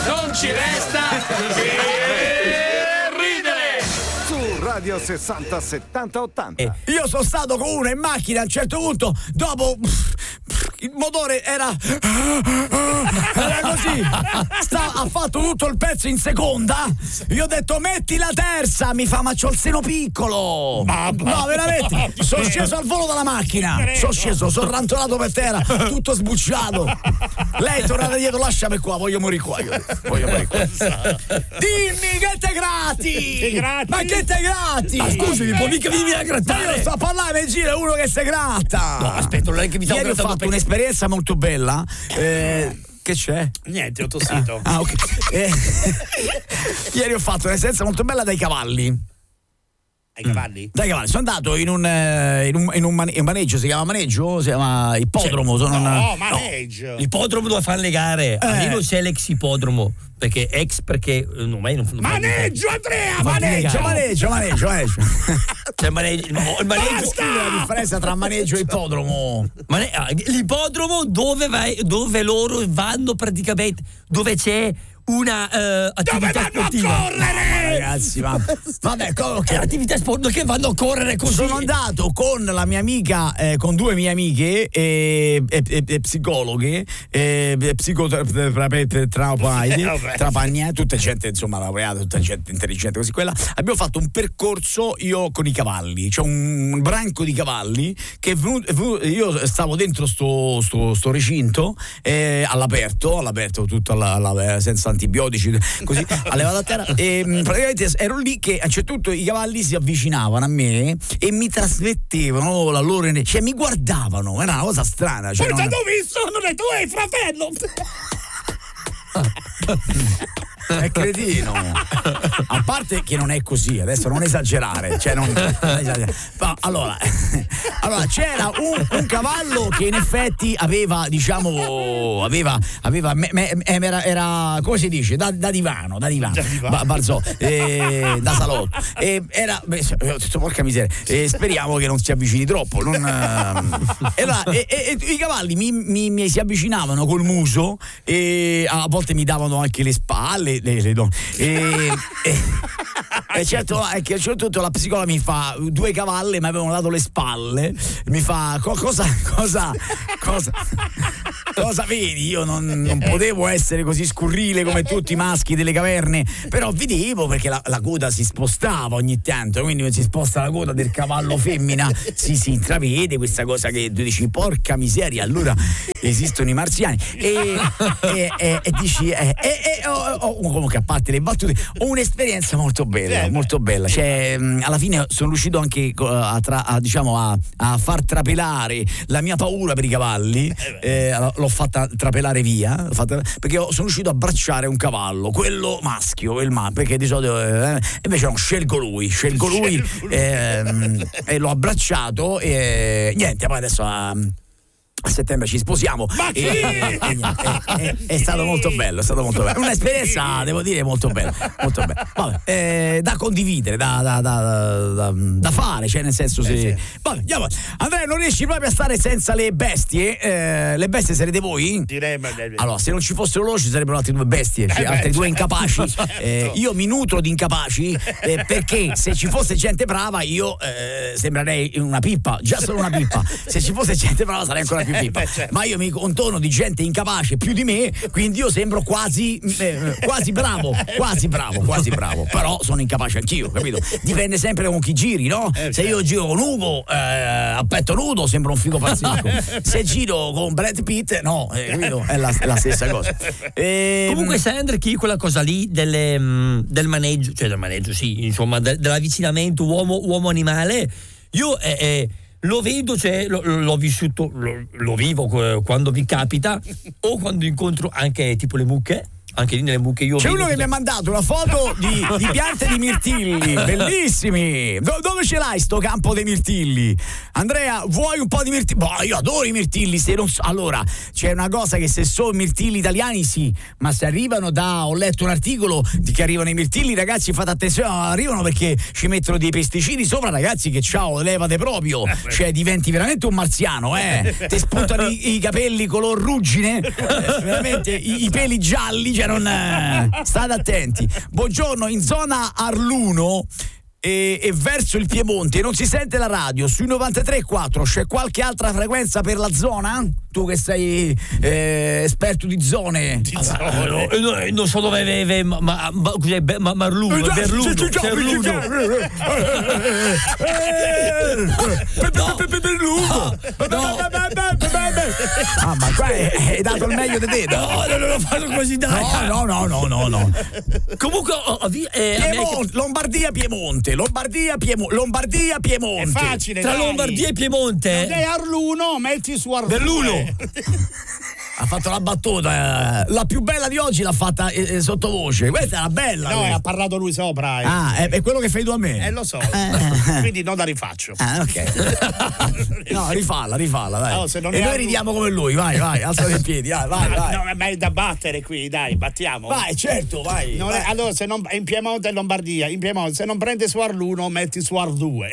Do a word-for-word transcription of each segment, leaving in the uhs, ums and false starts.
non ci resta che ridere. Su Radio sessanta settanta ottanta. Eh, io sono stato con uno in macchina a un certo punto, dopo il motore era era così, Sta, ha fatto tutto il pezzo in seconda. Io ho detto metti la terza, mi fa ma c'ho il seno piccolo. No, veramente, sono sceso al volo dalla macchina, sono sceso, sono rantolato per terra, tutto sbucciato. Lei è tornata dietro, lasciami qua, voglio morire qua, io, voglio morire qua. Dimmi che te grati, ma che te grati? Ma scusi, mi può mica venire a grattare? Ma io sto a parlare in giro, è uno che si gratta. No, aspetta, non è che mi stavo Ieri ho fatto perché... un'esperienza molto bella. Eh, che c'è? Niente, ho tossito. Ah, ok. Eh, ieri ho fatto un'esperienza molto bella dai cavalli. Ai cavalli? Dai cavalli, sono andato in un, in un, in un maneggio, si chiama maneggio? Si chiama ippodromo. Cioè, sono no, una... maneggio. No. L'ippodromo dove fanno le gare. Eh. A Lino c'è l'ex ippodromo. Perché ex perché non mai non, non maneggio Andrea, maneggio, maneggio, maneggio, maneggio. C'è maneggio, il maneggio. La differenza tra maneggio e ippodromo. Mane- l'ippodromo dove vai, dove loro vanno praticamente, dove c'è una uh, attività dove sportiva. Vanno a correre! No, ragazzi, ma vabbè, okay. Attività sportive che vanno a correre così. Sono andato con la mia amica, eh, con due mie amiche e, e, e, e psicologhe, e, e psicoterapeuti, trapagna, tutta gente insomma laureata, tutta gente intelligente così quella. Abbiamo fatto un percorso io con i cavalli, c'è un branco di cavalli che è venuto, è venuto, io stavo dentro sto, sto, sto recinto eh, all'aperto, all'aperto tutto alla, alla, senza antibiotici, così allevato a terra e praticamente ero lì che a un certo punto i cavalli si avvicinavano a me e mi trasmettevano la loro energia, cioè mi guardavano, era una cosa strana, cioè non... non... visto, non è tu, è il fratello. È cretino, a parte che non è così, adesso non esagerare, cioè non, non esagerare. Ma allora, allora c'era un, un cavallo che in effetti aveva, diciamo, aveva, aveva me, me, era, era, come si dice, da, da divano, da divano, ba, barzò, eh, da salotto, e era, beh, ho detto porca miseria, e speriamo che non si avvicini troppo, non, e, allora, e, e, e i cavalli mi, mi, mi si avvicinavano col muso e a volte mi davano anche le spalle. Le, le donne. E, e, e certo è che a un certo punto la psicologa mi fa due cavalli mi avevano dato le spalle, mi fa co- cosa cosa cosa cosa vedi? Io non, non potevo essere così scurrile come tutti i maschi delle caverne, però vedevo perché la, la coda si spostava ogni tanto, quindi si sposta la coda del cavallo femmina, si, si intravede questa cosa che tu dici porca miseria, allora esistono i marziani e, e, e, e dici e, e, e, oh, oh, comunque a parte le battute ho un'esperienza molto bella, eh, molto bella, cioè mh, alla fine sono riuscito anche a, tra, a diciamo a, a far trapelare la mia paura per i cavalli, eh, l'ho fatta trapelare via, l'ho fatta, perché sono riuscito a abbracciare un cavallo, quello maschio, il ma, perché di solito eh, invece no, scelgo lui, scelgo lui eh, e l'ho abbracciato e niente, poi adesso a, a settembre ci sposiamo. Ma chi? E, e, e, e, è stato molto bello, è stato molto bello. Un'esperienza, devo dire, molto bella, molto bella. Vabbè, eh, da condividere, da, da, da, da, da fare, cioè nel senso se. Eh, sì. Vabbè, andiamo. Andrea, non riesci proprio a stare senza le bestie? Eh, le bestie sarete voi? Direi, ma... Allora, se non ci fossero loro ci sarebbero altre due bestie, cioè, eh beh, altri due incapaci. Certo. Eh, io mi nutro di incapaci eh, perché se ci fosse gente brava io eh, sembrerei una pippa, già solo una pippa. Se ci fosse gente brava sarei ancora più pippa. Ma io mi contono di gente incapace più di me, quindi io sembro quasi eh, quasi bravo, quasi bravo, quasi bravo, però sono incapace anch'io, capito? Dipende sempre con chi giri, no? Se io giro con Ugo eh, a petto nudo sembra un figo pazzesco. Se giro con Brad Pitt, no, eh, capito? È la, è la stessa cosa. E, comunque sai Andre chi quella cosa lì delle, mh, del maneggio, cioè del maneggio, sì, insomma, de, dell'avvicinamento uomo uomo animale, io eh, eh, lo vedo, cioè lo, l'ho vissuto, lo, lo vivo quando vi capita o quando incontro anche tipo le mucche. Anche lì nelle mucche io c'è uno che mi ha mandato una foto di, di piante di mirtilli bellissimi. Do, dove ce l'hai sto campo dei mirtilli? Andrea, vuoi un po' di mirtilli? Boh, io adoro i mirtilli. Se non so, allora c'è una cosa che se sono mirtilli italiani sì, ma se arrivano da, ho letto un articolo di che arrivano i mirtilli, ragazzi fate attenzione, arrivano perché ci mettono dei pesticidi sopra, ragazzi, che ciao, levate proprio, cioè diventi veramente un marziano, eh ti spuntano i, i capelli color ruggine, eh, veramente i, i peli gialli, cioè non eh, state attenti. Buongiorno, in zona Arluno e, e verso il Piemonte non si sente la radio sui novantatré virgola quattro. C'è qualche altra frequenza per la zona? Tu che sei eh, esperto di zone. Di zone. Eh, no, eh, non so dove vive ma, ma, ma, ma, Marluno, Berluno, Serluno. Ah, ma qua hai dato il meglio di te. No, non lo faccio così, dai. No, no, no, no, no. Comunque, oh, eh, Piemonte, Lombardia, Piemonte, Lombardia, Piemonte, Lombardia, Piemonte. È facile, tra dai. Lombardia e Piemonte. Non è Arluno, metti su Arluno. Belluno. Ha fatto la battuta, eh. La più bella di oggi l'ha fatta eh, sottovoce. Questa è la bella. No, questa. ha parlato lui sopra. Eh. Ah, è, è quello che fai tu a me. Eh, lo so. Quindi non la rifaccio. Ah, ok. No, rifalla, rifalla, dai. No, se non e è noi Arluno- ridiamo come lui, vai, vai, alzati in piedi, vai, vai, vai. No, ma è da battere qui, dai, battiamo. Vai, certo, vai. Non vai. è- allora, se non in Piemonte e Lombardia, in Piemonte, se non prende su Arluno, metti su Ar due.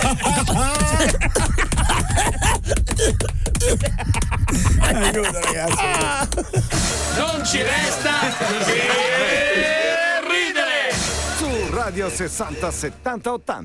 Aiuto, ragazzi. Non ci resta che ridere. Su Radio sessanta settanta ottanta.